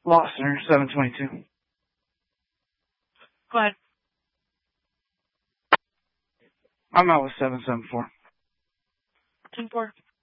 Losner, 722. Go ahead. I'm out with 774. 10-4.